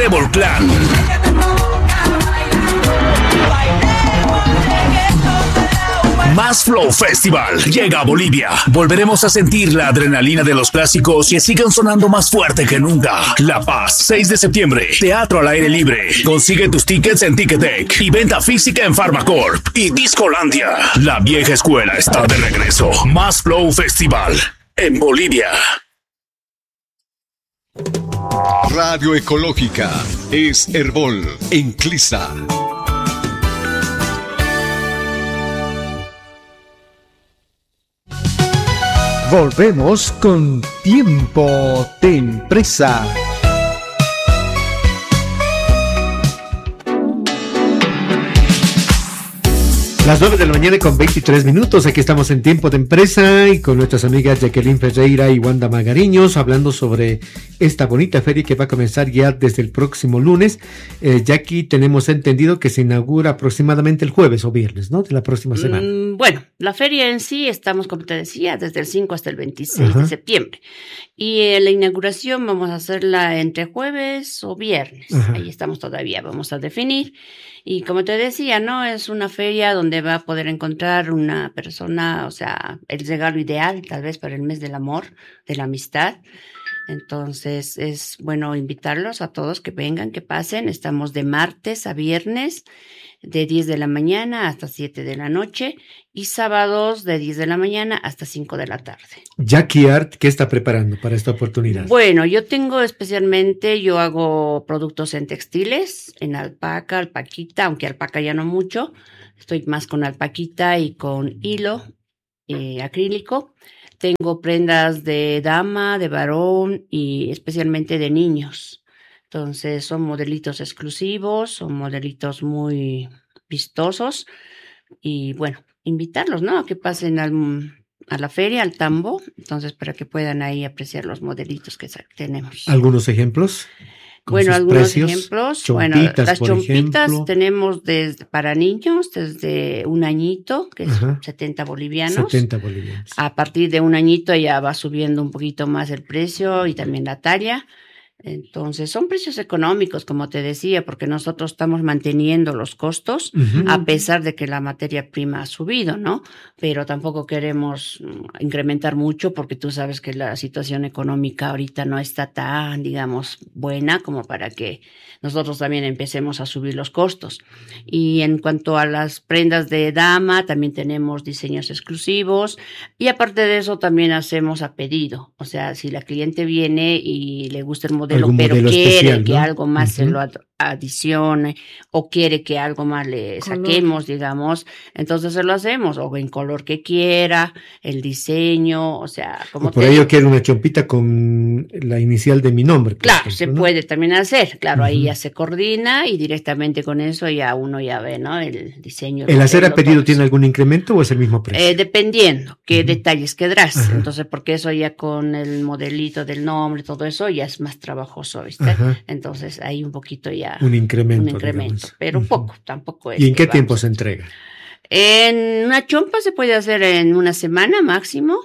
Trébol Clan. Más Flow Festival llega a Bolivia. Volveremos a sentir la adrenalina de los clásicos y sigan sonando más fuerte que nunca. La Paz, 6 de septiembre. Teatro al aire libre. Consigue tus tickets en Ticketek y venta física en Pharmacorp y Discolandia. La vieja escuela está de regreso. Más Flow Festival en Bolivia. Radio Ecológica es Herbol en Clisa. Volvemos con Tiempo de Empresa. Las 9 de la mañana con 23 minutos. Aquí estamos en Tiempo de Empresa y con nuestras amigas Jacqueline Ferreira y Wanda Magariños hablando sobre esta bonita feria que va a comenzar ya desde el próximo lunes. Jackie, tenemos entendido que se inaugura aproximadamente el jueves o viernes, ¿no? De la próxima semana. Bueno, la feria en sí estamos, como te decía, desde el 5 hasta el 26 de septiembre. Y la inauguración vamos a hacerla entre jueves o viernes. Ahí estamos todavía, vamos a definir. Y como te decía, ¿no? Es una feria donde va a poder encontrar una persona, o sea, el regalo ideal, tal vez para el mes del amor, de la amistad. Entonces, es bueno invitarlos a todos que vengan, que pasen. Estamos de martes a viernes, de 10 de la mañana hasta 7 de la noche, y sábados de 10 de la mañana hasta 5 de la tarde. Jackie Art, ¿qué está preparando para esta oportunidad? Bueno, yo hago productos en textiles, en alpaca, alpaquita, aunque alpaca ya no mucho. Estoy más con alpaquita y con hilo acrílico. Tengo prendas de dama, de varón y especialmente de niños. Entonces son modelitos exclusivos, son modelitos muy vistosos y bueno, invitarlos, ¿no? A que pasen a la feria, al tambo, entonces para que puedan ahí apreciar los modelitos que tenemos. ¿Algunos ejemplos? Bueno, algunos precios, ejemplos. Chompitas, bueno, las chompitas ejemplo. Tenemos para niños desde un añito, que es 70 bolivianos. 70 bolivianos. A partir de un añito ya va subiendo un poquito más el precio y también la talla. Entonces, son precios económicos, como te decía, porque nosotros estamos manteniendo los costos a pesar de que la materia prima ha subido, ¿no? Pero tampoco queremos incrementar mucho porque tú sabes que la situación económica ahorita no está tan, digamos, buena como para que nosotros también empecemos a subir los costos. Y en cuanto a las prendas de dama, también tenemos diseños exclusivos y aparte de eso también hacemos a pedido. O sea, si la cliente viene y le gusta el modelo, pero quiere especial, que algo más se lo adicione o quiere que algo más le saquemos, digamos, entonces se lo hacemos, o en color que quiera, el diseño, o sea, como por ello quiero una chompita con la inicial de mi nombre. Claro, ejemplo, se ¿no? puede también hacer, claro, ahí ya se coordina y directamente con eso ya uno ya ve, ¿no? El diseño. ¿El hacer a pedido tiene algún incremento o es el mismo precio? Dependiendo qué detalles querrás, entonces porque eso ya con el modelito del nombre, todo eso ya es más trabajoso, ¿viste? Entonces hay un poquito ya un incremento, pero poco, tampoco es. ¿Y en qué tiempo se entrega? En una chompa se puede hacer en una semana máximo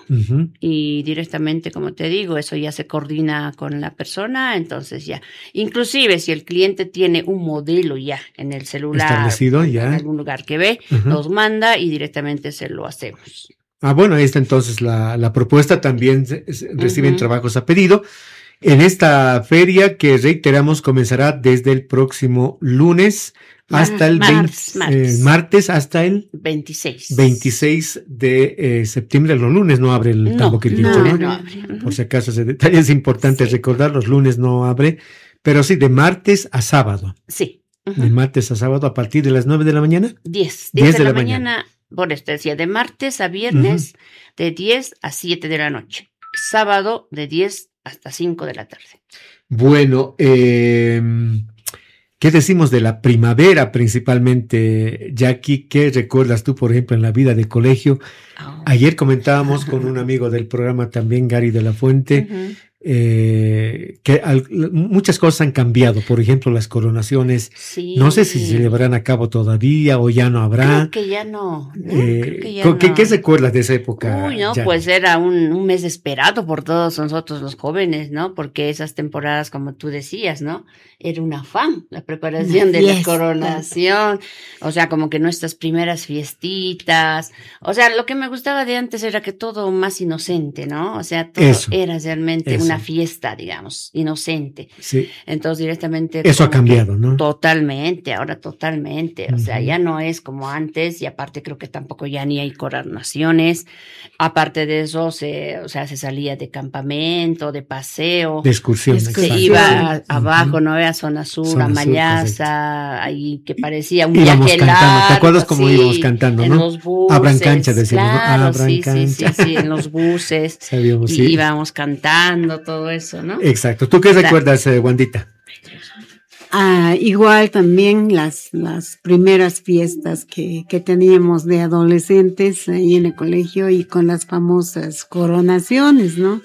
y directamente, como te digo, eso ya se coordina con la persona, entonces ya. Inclusive si el cliente tiene un modelo ya en el celular, establecido ya en algún lugar que ve, nos manda y directamente se lo hacemos. Bueno, ahí está entonces la propuesta, también reciben trabajos a pedido. En esta feria que reiteramos comenzará desde el próximo lunes hasta el martes hasta el 26 de septiembre. Los lunes no abre el tambo quirquincho, ¿no? No abre. Por si acaso ese detalle es importante recordar, los lunes no abre, pero sí de martes a sábado. Sí. De martes a sábado a partir de las 9 de la mañana. 10 de la mañana. Por esto decía, de martes a viernes, de 10 a 7 de la noche. Sábado de 10 hasta 5 de la tarde. Bueno, ¿qué decimos de la primavera principalmente, Jackie? ¿Qué recuerdas tú, por ejemplo, en la vida de colegio? Ayer comentábamos con un amigo del programa también, Gary de la Fuente, muchas cosas han cambiado. Por ejemplo, las coronaciones, Sí. no sé si se llevarán a cabo todavía o ya no habrá. Creo que ya no. Creo que ya ¿Qué no. recuerdas de esa época? Uy, no, Jackie? pues era un mes esperado por todos nosotros los jóvenes, ¿no? Porque esas temporadas, como tú decías, ¿no? Era un afán, la preparación de la coronación, o sea, como que nuestras primeras fiestitas, o sea, lo que me gustaba de antes era que todo más inocente, ¿no? O sea, todo era realmente una fiesta, digamos, inocente. Sí. Entonces, directamente... Eso ha cambiado, ¿no? Totalmente, ahora totalmente, o sea, ya no es como antes y aparte creo que tampoco ya ni hay coronaciones. Aparte de eso, se salía de campamento, de paseo. De excursión. Se iba abajo, ¿no? A Zona Sur, a Mallaza, ahí que parecía un viaje largo. ¿Te acuerdas cómo íbamos cantando, en no? los buses. Abran cancha, decíamos, claro, ¿no? Abran cancha. Sí, en los buses. Sabíamos, y íbamos cantando, todo eso, ¿no? Exacto. ¿Tú qué recuerdas, Wandita? Igual también las primeras fiestas que teníamos de adolescentes ahí en el colegio y con las famosas coronaciones, ¿no?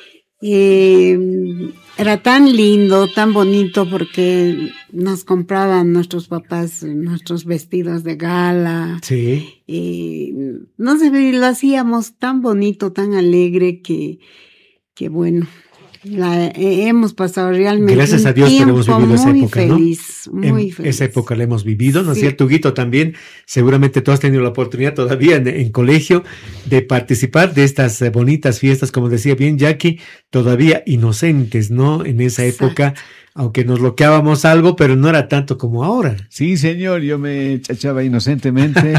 Era tan lindo, tan bonito porque nos compraban nuestros papás nuestros vestidos de gala. Sí. No sé, lo hacíamos tan bonito, tan alegre que bueno. Hemos pasado realmente. Gracias a Dios que hemos vivido esa época, feliz, ¿no? Muy feliz. Esa época la hemos vivido, ¿no es cierto, Huguito? También, seguramente tú has tenido la oportunidad todavía en colegio de participar de estas bonitas fiestas, como decía bien Jackie, todavía inocentes, ¿no? En esa época, aunque nos bloqueábamos algo, pero no era tanto como ahora. Sí, señor, yo me chachaba inocentemente.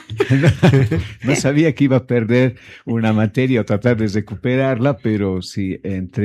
No sabía que iba a perder una materia o tratar de recuperarla, pero sí,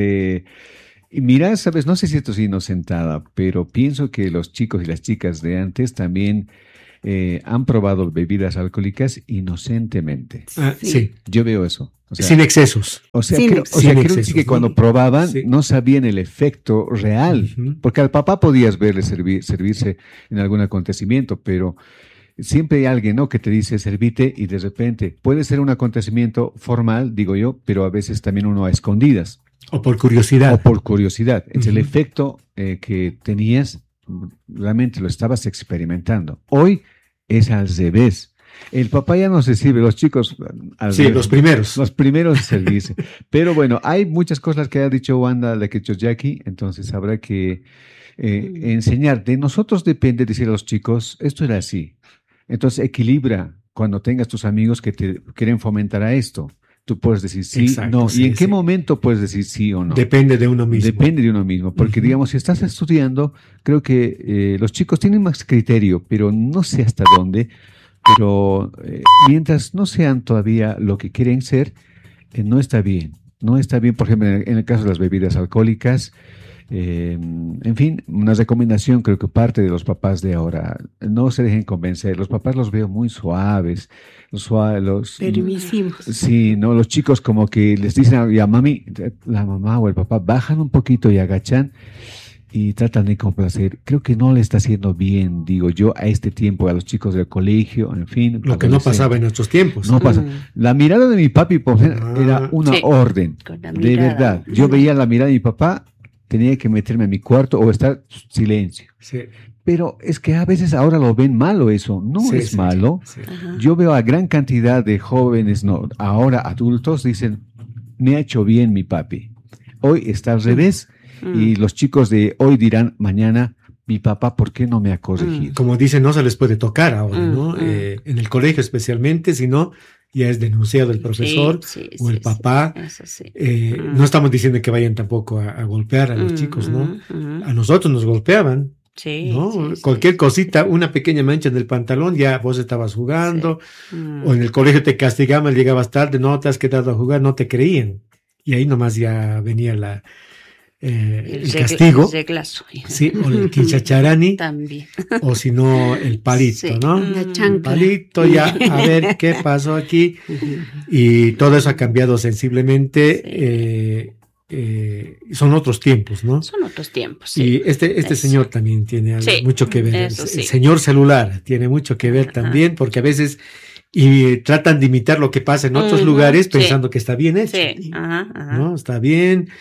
y mira, sabes, no sé si esto es inocentada, pero pienso que los chicos y las chicas de antes también han probado bebidas alcohólicas inocentemente. Sí. Yo veo eso. O sea, sin excesos. O sea, sin creo excesos, que cuando probaban no sabían el efecto real, porque al papá podías verle servirse en algún acontecimiento, pero siempre hay alguien, ¿no?, que te dice servite y de repente puede ser un acontecimiento formal, digo yo, pero a veces también uno a escondidas. O por curiosidad. Entonces, el efecto que tenías, realmente lo estabas experimentando. Hoy es al revés. El papá ya no se sirve, los chicos... los primeros. Los primeros servirse. Pero bueno, hay muchas cosas que ha dicho Wanda, la que ha dicho Jackie, entonces habrá que enseñar. De nosotros depende decir a los chicos, esto era así. Entonces equilibra cuando tengas tus amigos que te quieren fomentar a esto. Tú puedes decir sí, no. ¿Y en qué momento puedes decir sí o no? Depende de uno mismo. Depende de uno mismo. Porque, digamos, si estás estudiando, creo que los chicos tienen más criterio, pero no sé hasta dónde. Pero mientras no sean todavía lo que quieren ser, no está bien. No está bien, por ejemplo, en el caso de las bebidas alcohólicas. En fin, una recomendación, creo que parte de los papás de ahora, no se dejen convencer. Los papás los veo muy suaves, permisivos. Sí, no, los chicos como que les dicen a mami, la mamá o el papá bajan un poquito y agachan y tratan de complacer. Creo que no le está haciendo bien, digo yo, a este tiempo, a los chicos del colegio, en fin. Lo que no pasaba en nuestros tiempos. No pasa. La mirada de mi papi, por ejemplo, era una orden, de verdad. Yo veía la mirada de mi papá, tenía que meterme en mi cuarto o estar silencio. Sí. Pero es que a veces ahora lo ven malo eso. No es malo. Sí. Yo veo a gran cantidad de jóvenes, ahora adultos, dicen, me ha hecho bien mi papi. Hoy está al revés y los chicos de hoy dirán mañana, mi papá, ¿por qué no me ha corregido? Como dicen, no se les puede tocar ahora, ¿no? En el colegio especialmente, si no, ya es denunciado el profesor o el papá. No estamos diciendo que vayan tampoco a golpear a los chicos, ¿no? A nosotros nos golpeaban. ¿no? Cualquier cosita, una pequeña mancha en el pantalón, ya vos estabas jugando, o en el colegio te castigaban, llegabas tarde, no te has quedado a jugar, no te creían. Y ahí nomás ya venía el castigo. El reglazo. Sí, o el quinchacharani. También. O si no, el palito, ¿no? La chancla. El palito, ya, a ver qué pasó aquí. Y todo eso ha cambiado sensiblemente. Son otros tiempos, ¿no? Son otros tiempos. Y este señor también tiene mucho que ver. El señor celular tiene mucho que ver también, porque a veces tratan de imitar lo que pasa en otros lugares pensando que está bien hecho. ¿No? Está bien.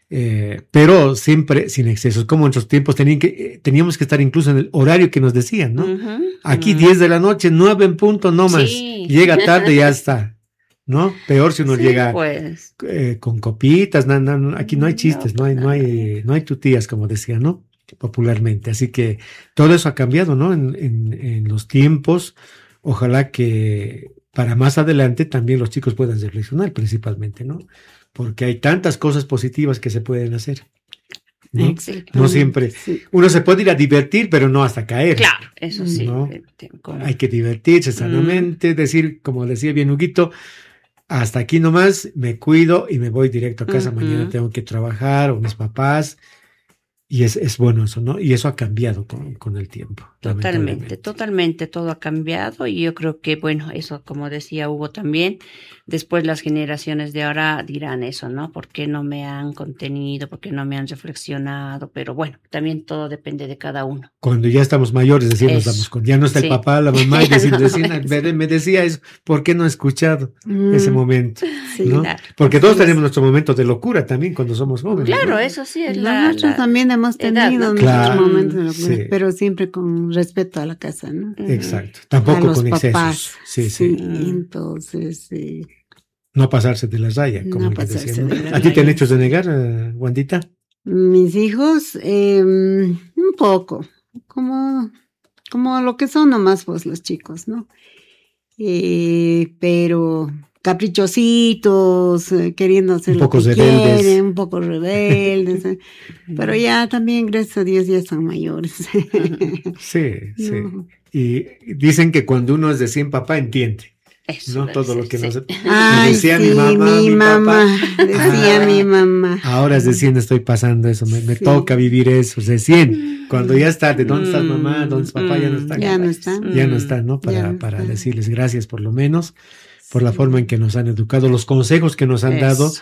pero siempre sin excesos. Como en otros tiempos teníamos que estar incluso en el horario que nos decían, ¿no? Aquí 10 de la noche, 9 en punto, no más. Sí. Llega tarde y ya está, ¿no? Peor si uno llega pues. con copitas, aquí no hay chistes, no hay tutías, como decía, ¿no? Popularmente. Así que todo eso ha cambiado, ¿no? En los tiempos. Ojalá que para más adelante también los chicos puedan reflexionar principalmente, ¿no? Porque hay tantas cosas positivas que se pueden hacer, ¿no? No siempre. Sí. Uno se puede ir a divertir, pero no hasta caer. Claro, eso sí. ¿no? Hay que divertirse sanamente, decir, como decía bien Huguito, hasta aquí nomás, me cuido y me voy directo a casa. Mañana tengo que trabajar, o mis papás. Y es bueno eso, ¿no? Y eso ha cambiado con el tiempo. Totalmente, todo ha cambiado y yo creo que, bueno, eso como decía Hugo también, después las generaciones de ahora dirán eso, ¿no? ¿Por qué no me han contenido? ¿Por qué no me han reflexionado? Pero bueno, también todo depende de cada uno. Cuando ya estamos mayores, decir, nos damos cuenta, ya no está el papá, la mamá, y me decía eso, ¿por qué no he escuchado ese momento? Sí, ¿no? Claro. Porque todos tenemos nuestro momento de locura también cuando somos jóvenes. Claro, ¿no? eso sí es nosotros también hemos tenido nuestros momentos de locura, pero siempre con respeto a la casa, ¿no? Exacto, tampoco con excesos. Sí. Entonces, no pasarse de la raya, como le decía, ¿no? ¿A ti te han hecho denegar, Wandita? Mis hijos, un poco, como lo que son nomás pues los chicos, ¿no? Pero caprichositos, queriendo hacer un poco lo que rebeldes. quieren, un poco rebeldes, pero ya también, gracias a Dios, ya son mayores. Sí. Y dicen que cuando uno es de 100 papá, entiende. Eso, ¿no? Todo lo que nos Ay, decía sí, mi mamá, decía mi mamá. Ahora es de 100 estoy pasando eso, me toca vivir eso, de 100. Cuando ya está, ¿de dónde está mamá? ¿Dónde está papá? Ya no está. Ya no está. Ya no está, ¿no? Para decirles gracias por lo menos, por la forma en que nos han educado, los consejos que nos han dado,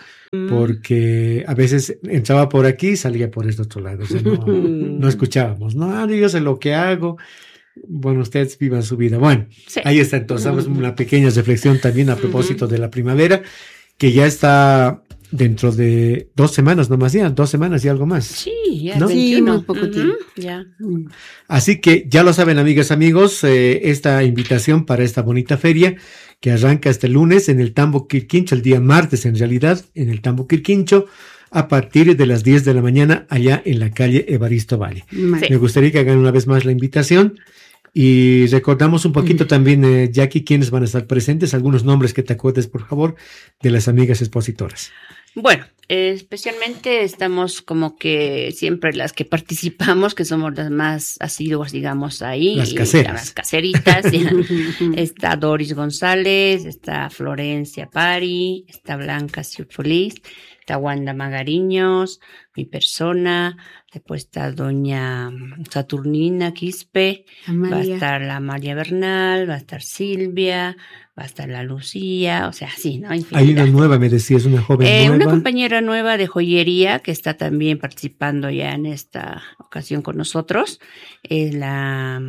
porque a veces entraba por aquí y salía por este otro lado. O sea, no escuchábamos, ¿no? Yo sé lo que hago. Bueno, ustedes vivan su vida. Bueno, ahí está entonces, una pequeña reflexión también a propósito de la primavera, que ya está dentro de 2 semanas, nomás ya, 2 semanas y algo más. Sí, ya, ¿no? Sí, muy poco tiempo. Ya. Así que ya lo saben, amigas, amigos, esta invitación para esta bonita feria que arranca este lunes en el Tambo Quirquincho, el día martes en realidad, en el Tambo Quirquincho, a partir de las 10 de la mañana allá en la calle Evaristo Valle. Sí. Me gustaría que hagan una vez más la invitación. Y recordamos un poquito también, Jackie, quiénes van a estar presentes, algunos nombres que te acuerdes, por favor, de las amigas expositoras. Bueno, especialmente estamos como que siempre las que participamos, que somos las más asiduas, digamos, ahí. Las caseras. Las caseritas. Está Doris González, está Florencia Pari, está Blanca Ciufolís, está Wanda Magariños, mi persona, después está doña Saturnina Quispe, va a estar la María Bernal, va a estar Silvia, va a estar la Lucía, o sea, sí, ¿no? Infinidad. Hay una nueva, me decías, una joven nueva. Una compañera nueva de joyería que está también participando ya en esta ocasión con nosotros, es la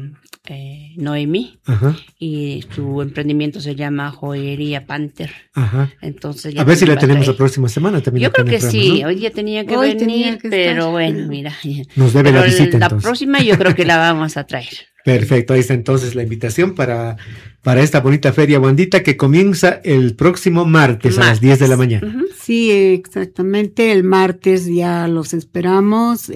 Noemí. Ajá. Y su emprendimiento se llama Joyería Panther. Ajá. Entonces a ver si la tenemos la próxima semana también. Yo creo que sí, ¿no? Hoy día tenía que venir, pero bueno, mira. Nos debe la visita. La entonces. próxima yo creo que la vamos a traer. Perfecto, ahí está entonces la invitación para esta bonita feria, Wandita, que comienza el próximo martes a las 10 de la mañana. Sí, exactamente, el martes ya los esperamos.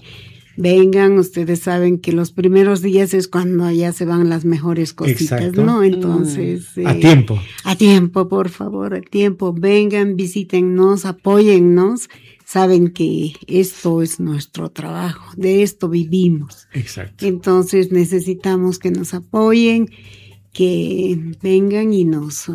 Vengan, ustedes saben que los primeros días es cuando ya se van las mejores cositas, exacto, ¿no? Entonces... a tiempo. A tiempo, por favor, a tiempo. Vengan, visítennos, apóyennos. Saben que esto es nuestro trabajo, de esto vivimos. Exacto. Entonces necesitamos que nos apoyen, que vengan y nos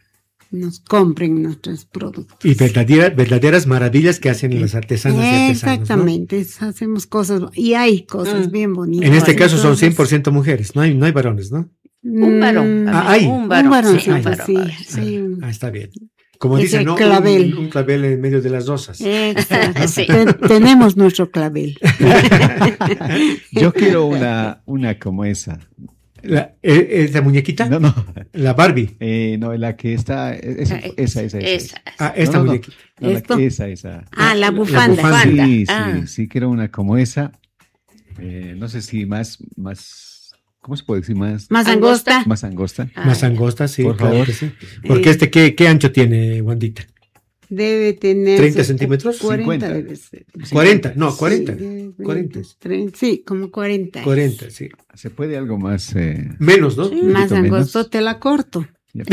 compren nuestros productos. Y verdaderas maravillas que hacen las artesanas y artesanos. Exactamente, ¿no? Hacemos cosas, y hay cosas bien bonitas. En este caso son 100% mujeres, no hay varones, ¿no? Un varón. Hay. Un varón, sí. Está bien. Como es dicen, ¿no? Clavel. Un clavel en medio de las rosas. Sí. Tenemos nuestro clavel. Yo quiero una como esa. ¿Esa muñequita? No. La Barbie. No, la que está... Esa. Esta muñequita. No, esa. La bufanda. Sí, que era una como esa. No sé si más... ¿Cómo se puede decir? Más angosta. Más angosta. Más angosta, sí, por claro favor. que sí. Porque ¿qué ancho tiene, Wandita? Debe tener... 30 centímetros. 40 debe ser. 40, no, 40. Sí, 40. 30, sí, como 40. 40, sí. Se puede algo más... Menos, ¿no? Sí, más menos. angosto te la corto.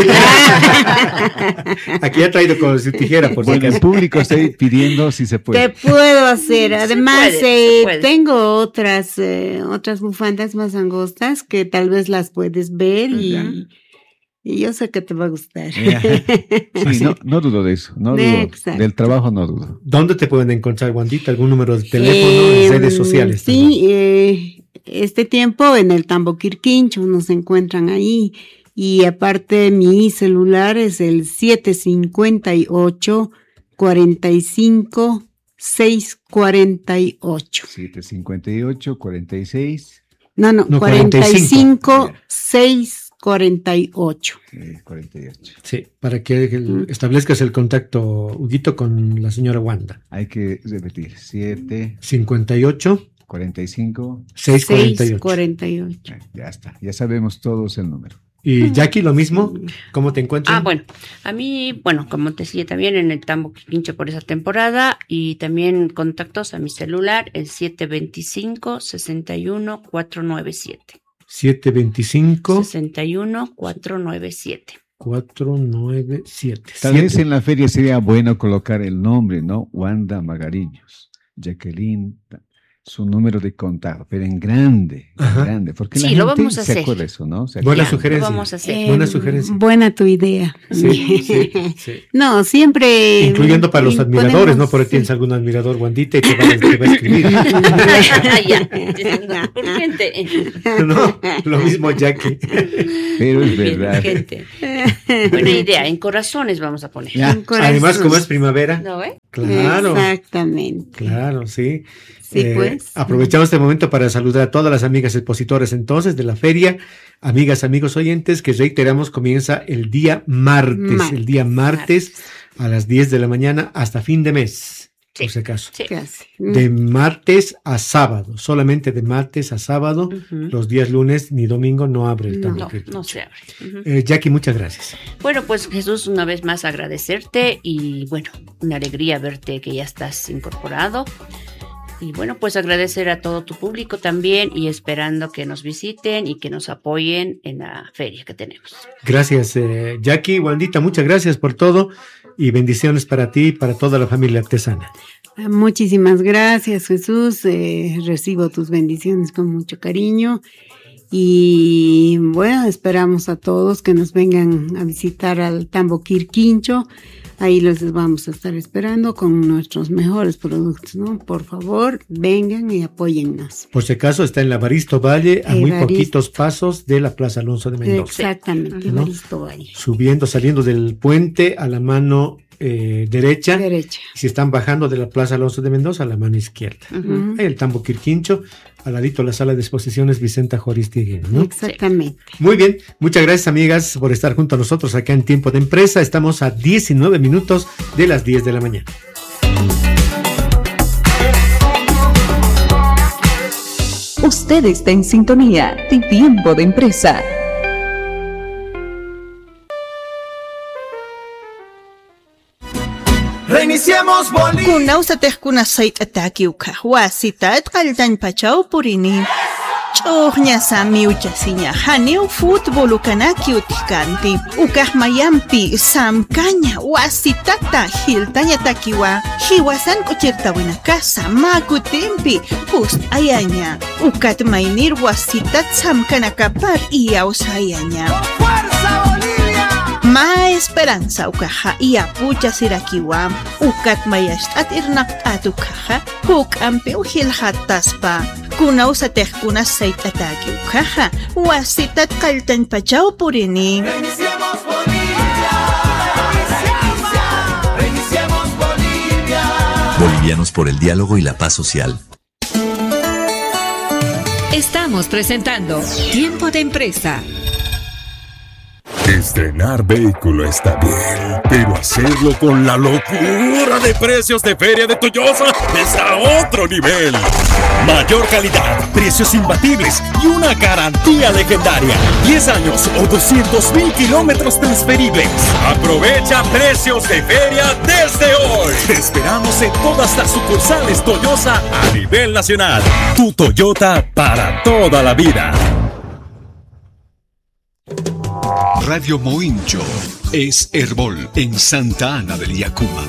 Aquí ha traído con su tijera, por si Bueno, el acaso. público está pidiendo si se puede. Te puedo hacer. Además, se puede. tengo otras bufandas más angostas que tal vez las puedes ver y yo sé que te va a gustar. Sí, no dudo de eso. No dudo. Exacto. Del trabajo no dudo. ¿Dónde te pueden encontrar, Wandita? ¿Algún número de teléfono en redes sociales? Sí, este tiempo en el Tamboquirquincho nos encuentran ahí. Y aparte mi celular es el 758 45 648. 758 46 No, 45 648. 48. Sí, para que establezcas el contacto, Huguito, con la señora Wanda. Hay que repetir. 7 58 45. 648. 648. Ya está. Ya sabemos todos el número. Y Jackie, lo mismo, ¿cómo te encuentras? Bueno, a mí, como te decía también en el Tamboquirquincho por esa temporada y también contactos a mi celular, el 725-61-497. 725 61-497. 497. Tal vez en la feria sería bueno colocar el nombre, ¿no? Wanda Magariños, Jacqueline, su número de contacto, pero en grande, porque Sí, la lo gente vamos a se hacer. acuerda de eso, ¿no? Buena Ya, sugerencia. lo vamos a hacer. Buena sugerencia. Buena tu idea. Sí. No, siempre. Incluyendo para los admiradores, ¿no? Por ahí tienes algún admirador, Wandita, y te va a escribir. Ya. Urgente. No, lo mismo Jackie. Pero es Bien, verdad. urgente. Buena idea. En corazones vamos a poner. Ya. Además, como es primavera. ¿No, Claro. Exactamente. Claro, sí. Sí, pues. Aprovechamos este momento para saludar a todas las amigas expositoras entonces de la feria, amigas, amigos oyentes, que reiteramos comienza el día martes, el día martes a las 10 de la mañana hasta fin de mes, Sí. por si acaso. Sí. Casi. De martes a sábado, solamente de martes a sábado, los días lunes ni domingo no abre el Tamboquirquincho. No se abre. Jackie, muchas gracias. Bueno, pues Jesús, una vez más agradecerte y bueno, una alegría verte que ya estás incorporado. Y bueno, pues agradecer a todo tu público también y esperando que nos visiten y que nos apoyen en la feria que tenemos. Gracias, Jackie. Wandita, muchas gracias por todo y bendiciones para ti y para toda la familia artesana. Muchísimas gracias, Jesús. Recibo tus bendiciones con mucho cariño. Y bueno, esperamos a todos que nos vengan a visitar al Tamboquirquincho. Ahí los vamos a estar esperando con nuestros mejores productos, ¿no? Por favor, vengan y apóyennos. Por si acaso está en la Baristo Valle, a muy Evaristo. poquitos pasos de la Plaza Alonso de Mendoza. Exactamente, ¿No? Evaristo Valle. Saliendo del puente a la mano derecha. Derecha. Si están bajando de la Plaza Alonso de Mendoza a la mano izquierda. Ujú. Ahí el Tamboquirquincho, al ladito la sala de exposiciones Vicenta Joristigui, ¿no? Exactamente. Muy bien, muchas gracias amigas por estar junto a nosotros acá en Tiempo de Empresa. Estamos a 19 minutos de las 10 de la mañana. Usted está en sintonía de Tiempo de Empresa. Reiniciemos Bolivia. Kunausatej kunasait ataki ukahwasitat kaltan pachau purini. Chohña sami uchasiña haneu fútbol ukanaki utikanti. Ukahmayampi samkaña wasitata hiltaña takiwa. Hiwasan kuchirtawina casa makutimpi pust ayaña. Ukatmainir wasitat samkanakapar iausayaña. ¡Fuerza Bolivia! Ma esperanza ukaja y apucha sirakiwam ukat mayastat irnak atukaja huk ampi uhilhataspa kunausatej kunasait ataki ukaja wasitat kaltan pachau purini. Reiniciemos Bolivia. Reiniciemos Bolivia. Bolivianos por el diálogo y la paz social. Estamos presentando Tiempo de Empresa. Estrenar vehículo está bien, pero hacerlo con la locura de precios de Feria de Toyosa está a otro nivel. Mayor calidad, precios imbatibles y una garantía legendaria. 10 años o 200,000 kilómetros transferibles. Aprovecha precios de feria desde hoy. Te esperamos en todas las sucursales Toyosa a nivel nacional. Tu Toyota para toda la vida. Radio Moincho es Herbol en Santa Ana del Yacuma.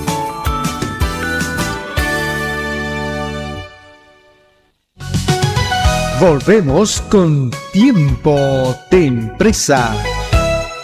Volvemos con Tiempo de Empresa.